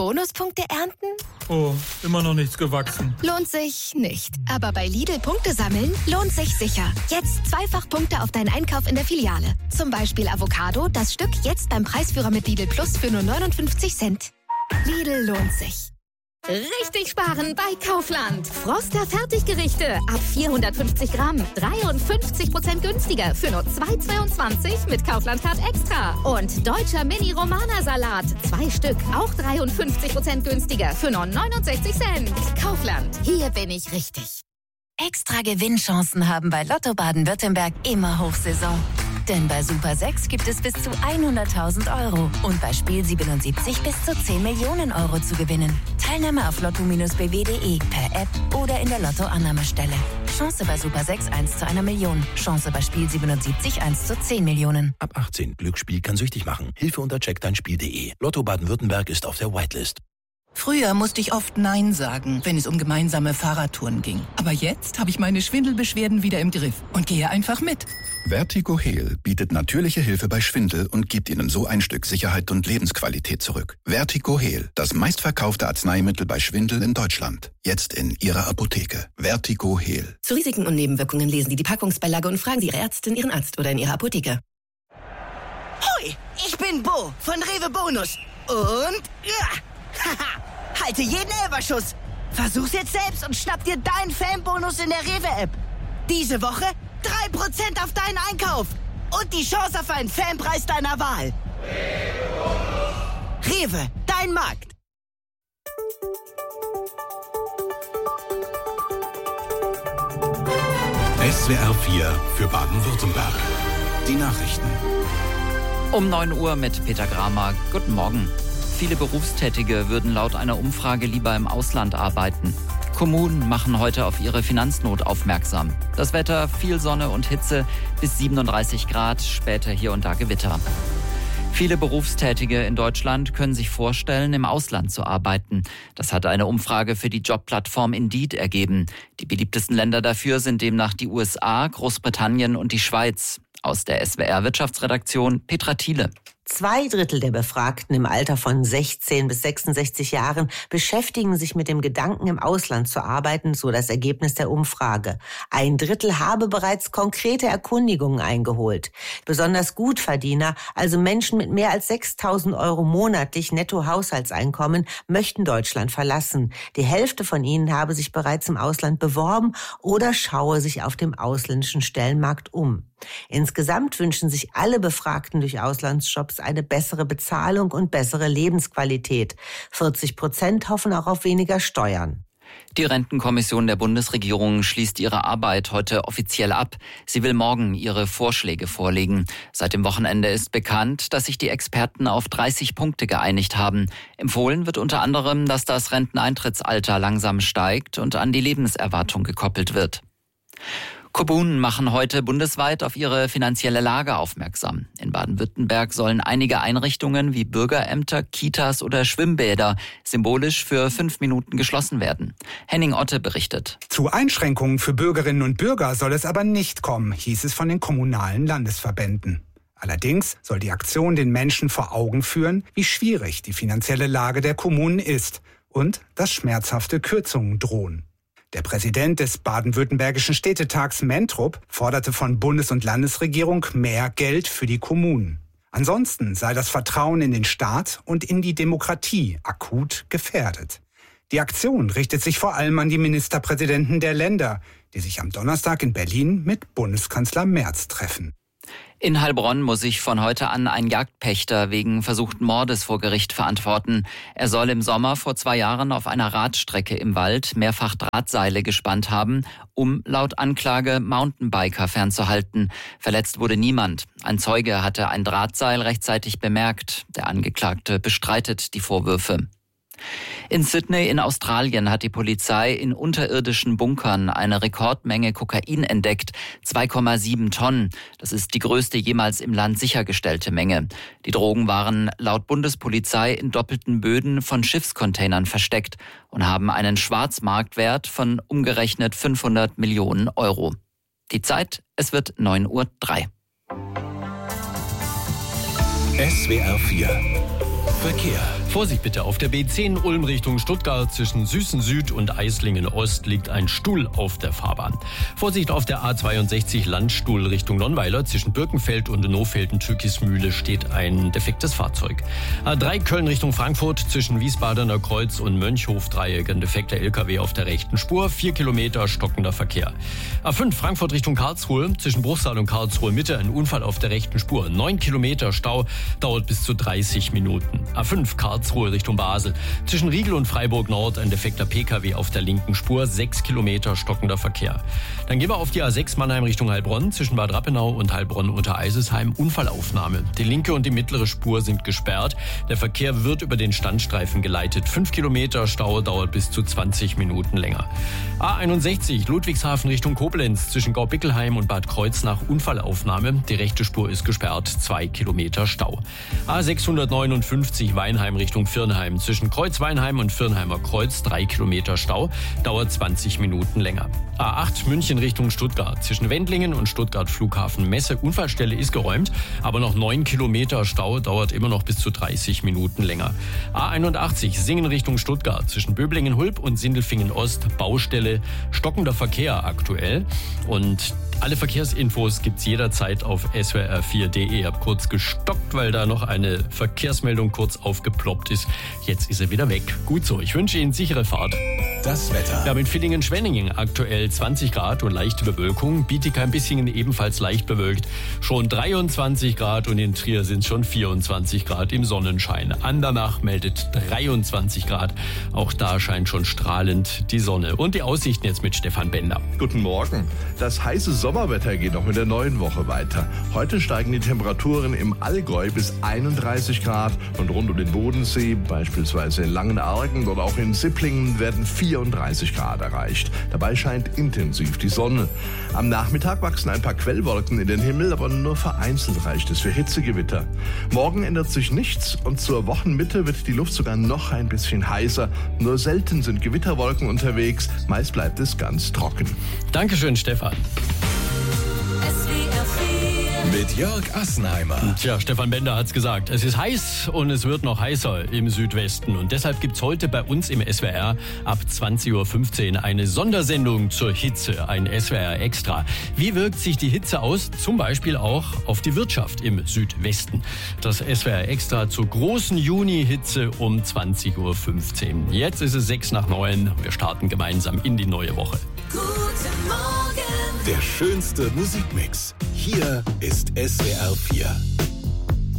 Bonuspunkte ernten? Oh, immer noch nichts gewachsen. Lohnt sich nicht. Aber bei Lidl Punkte sammeln lohnt sich sicher. Jetzt zweifach Punkte auf deinen Einkauf in der Filiale. Zum Beispiel Avocado, das Stück jetzt beim Preisführer mit Lidl Plus für nur 59 Cent. Lidl lohnt sich. Richtig sparen bei Kaufland. Froster Fertiggerichte ab 450 Gramm. 53% günstiger für nur 2,22 mit Kaufland Card Extra. Und deutscher Mini-Romana-Salat. 2 Stück, auch 53% günstiger für nur 69 Cent. Kaufland, hier bin ich richtig. Extra Gewinnchancen haben bei Lotto Baden-Württemberg immer Hochsaison. Denn bei Super 6 gibt es bis zu 100.000 € und bei Spiel 77 bis zu 10 Millionen € zu gewinnen. Teilnahme auf lotto-bw.de, per App oder in der Lotto-Annahmestelle. Chance bei Super 6 1 zu 1 Million. Chance bei Spiel 77 1 zu 10 Millionen. Ab 18. Glücksspiel kann süchtig machen. Hilfe unter checkdeinspiel.de. Lotto Baden-Württemberg ist auf der Whitelist. Früher musste ich oft Nein sagen, wenn es um gemeinsame Fahrradtouren ging. Aber jetzt habe ich meine Schwindelbeschwerden wieder im Griff und gehe einfach mit. Vertigo Heal bietet natürliche Hilfe bei Schwindel und gibt Ihnen so ein Stück Sicherheit und Lebensqualität zurück. Vertigo Heal, das meistverkaufte Arzneimittel bei Schwindel in Deutschland. Jetzt in Ihrer Apotheke. Vertigo Heal. Zu Risiken und Nebenwirkungen lesen Sie die Packungsbeilage und fragen Sie Ihre Ärztin, Ihren Arzt oder in Ihrer Apotheke. Hoi, ich bin Bo von Rewe Bonus. Und... haha, halte jeden Elberschuss. Versuch's jetzt selbst und schnapp dir deinen Fanbonus in der Rewe-App. Diese Woche 3% auf deinen Einkauf. Und die Chance auf einen Fanpreis deiner Wahl. Rewe, dein Markt. SWR 4 für Baden-Württemberg. Die Nachrichten. Um 9 Uhr mit Peter Gramer. Guten Morgen. Viele Berufstätige würden laut einer Umfrage lieber im Ausland arbeiten. Kommunen machen heute auf ihre Finanznot aufmerksam. Das Wetter, viel Sonne und Hitze, bis 37 Grad, später hier und da Gewitter. Viele Berufstätige in Deutschland können sich vorstellen, im Ausland zu arbeiten. Das hat eine Umfrage für die Jobplattform Indeed ergeben. Die beliebtesten Länder dafür sind demnach die USA, Großbritannien und die Schweiz. Aus der SWR-Wirtschaftsredaktion Petra Thiele. 2/3 der Befragten im Alter von 16 bis 66 Jahren beschäftigen sich mit dem Gedanken, im Ausland zu arbeiten, so das Ergebnis der Umfrage. 1/3 habe bereits konkrete Erkundigungen eingeholt. Besonders Gutverdiener, also Menschen mit mehr als 6.000 € monatlich Nettohaushaltseinkommen, möchten Deutschland verlassen. Die Hälfte von ihnen habe sich bereits im Ausland beworben oder schaue sich auf dem ausländischen Stellenmarkt um. Insgesamt wünschen sich alle Befragten durch Auslandsjobs eine bessere Bezahlung und bessere Lebensqualität. 40% hoffen auch auf weniger Steuern. Die Rentenkommission der Bundesregierung schließt ihre Arbeit heute offiziell ab. Sie will morgen ihre Vorschläge vorlegen. Seit dem Wochenende ist bekannt, dass sich die Experten auf 30 Punkte geeinigt haben. Empfohlen wird unter anderem, dass das Renteneintrittsalter langsam steigt und an die Lebenserwartung gekoppelt wird. Kommunen machen heute bundesweit auf ihre finanzielle Lage aufmerksam. In Baden-Württemberg sollen einige Einrichtungen wie Bürgerämter, Kitas oder Schwimmbäder symbolisch für 5 Minuten geschlossen werden. Henning Otte berichtet. Zu Einschränkungen für Bürgerinnen und Bürger soll es aber nicht kommen, hieß es von den kommunalen Landesverbänden. Allerdings soll die Aktion den Menschen vor Augen führen, wie schwierig die finanzielle Lage der Kommunen ist und dass schmerzhafte Kürzungen drohen. Der Präsident des baden-württembergischen Städtetags Mentrup forderte von Bundes- und Landesregierung mehr Geld für die Kommunen. Ansonsten sei das Vertrauen in den Staat und in die Demokratie akut gefährdet. Die Aktion richtet sich vor allem an die Ministerpräsidenten der Länder, die sich am Donnerstag in Berlin mit Bundeskanzler Merz treffen. In Heilbronn muss sich von heute an ein Jagdpächter wegen versuchten Mordes vor Gericht verantworten. Er soll im Sommer vor 2 Jahren auf einer Radstrecke im Wald mehrfach Drahtseile gespannt haben, um laut Anklage Mountainbiker fernzuhalten. Verletzt wurde niemand. Ein Zeuge hatte ein Drahtseil rechtzeitig bemerkt. Der Angeklagte bestreitet die Vorwürfe. In Sydney in Australien hat die Polizei in unterirdischen Bunkern eine Rekordmenge Kokain entdeckt, 2,7 Tonnen. Das ist die größte jemals im Land sichergestellte Menge. Die Drogen waren laut Bundespolizei in doppelten Böden von Schiffscontainern versteckt und haben einen Schwarzmarktwert von umgerechnet 500 Millionen €. Die Zeit, es wird 9:03 Uhr. SWR 4 Verkehr. Vorsicht bitte, auf der B10 Ulm Richtung Stuttgart zwischen Süßen Süd und Eislingen Ost liegt ein Stuhl auf der Fahrbahn. Vorsicht auf der A62 Landstuhl Richtung Nonnweiler zwischen Birkenfeld und Nofelden-Türkismühle steht ein defektes Fahrzeug. A3 Köln Richtung Frankfurt zwischen Wiesbadener Kreuz und Mönchhof-Dreieck ein defekter LKW auf der rechten Spur, 4 Kilometer stockender Verkehr. A5 Frankfurt Richtung Karlsruhe zwischen Bruchsal und Karlsruhe Mitte ein Unfall auf der rechten Spur, 9 Kilometer Stau, dauert bis zu 30 Minuten. A5 Karlsruhe Richtung Basel. Zwischen Riegel und Freiburg Nord ein defekter PKW auf der linken Spur, 6 Kilometer stockender Verkehr. Dann gehen wir auf die A6 Mannheim Richtung Heilbronn. Zwischen Bad Rappenau und Heilbronn unter Eisesheim Unfallaufnahme. Die linke und die mittlere Spur sind gesperrt. Der Verkehr wird über den Standstreifen geleitet. 5 Kilometer Stau, dauert bis zu 20 Minuten länger. A61 Ludwigshafen Richtung Koblenz. Zwischen Gaubickelheim und Bad Kreuznach Unfallaufnahme. Die rechte Spur ist gesperrt. 2 Kilometer Stau. A659 Weinheim Richtung Virnheim. Zwischen Kreuzweinheim und Virnheimer Kreuz 3 Kilometer Stau, dauert 20 Minuten länger. A8 München Richtung Stuttgart. Zwischen Wendlingen und Stuttgart Flughafen Messe. Unfallstelle ist geräumt, aber noch 9 Kilometer Stau, dauert immer noch bis zu 30 Minuten länger. A81 Singen Richtung Stuttgart. Zwischen Böblingen-Hulb und Sindelfingen Ost Baustelle, stockender Verkehr aktuell. Und alle Verkehrsinfos gibt's jederzeit auf swr4.de. Ich habe kurz gestockt, weil da noch eine Verkehrsmeldung kurz aufgeploppt ist. Jetzt ist er wieder weg. Gut so, ich wünsche Ihnen sichere Fahrt. Das Wetter. Wir haben in Villingen-Schwenningen aktuell 20 Grad und leichte Bewölkung. Bietigheim-Bissingen ebenfalls leicht bewölkt. Schon 23 Grad und in Trier sind schon 24 Grad im Sonnenschein. Andernach meldet 23 Grad. Auch da scheint schon strahlend die Sonne. Und die Aussichten jetzt mit Stefan Bender. Guten Morgen. Das heiße Sommerwetter geht noch mit der neuen Woche weiter. Heute steigen die Temperaturen im Allgäu bis 31 Grad und rund um den Bodensee, beispielsweise in Langenargen oder auch in Sipplingen, werden 34 Grad erreicht. Dabei scheint intensiv die Sonne. Am Nachmittag wachsen ein paar Quellwolken in den Himmel, aber nur vereinzelt reicht es für Hitzegewitter. Morgen ändert sich nichts und zur Wochenmitte wird die Luft sogar noch ein bisschen heißer. Nur selten sind Gewitterwolken unterwegs, meist bleibt es ganz trocken. Dankeschön, Stefan. Mit Jörg Assenheimer. Tja, Stefan Bender hat's gesagt. Es ist heiß und es wird noch heißer im Südwesten. Und deshalb gibt's heute bei uns im SWR ab 20.15 Uhr eine Sondersendung zur Hitze, ein SWR Extra. Wie wirkt sich die Hitze aus? Zum Beispiel auch auf die Wirtschaft im Südwesten. Das SWR Extra zur großen Juni-Hitze um 20.15 Uhr. Jetzt ist es 8:06. Wir starten gemeinsam in die neue Woche. Guten Morgen. Der schönste Musikmix. Hier ist SWR 4.